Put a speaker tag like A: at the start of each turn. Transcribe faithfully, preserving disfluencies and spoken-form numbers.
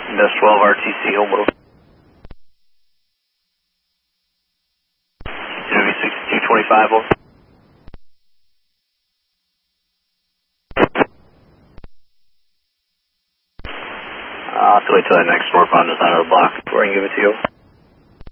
A: Nest twelve R T C, hold on. sixty-two twenty-five, hold. I'll have to wait till that next northbound is out of the block before I can give it to you.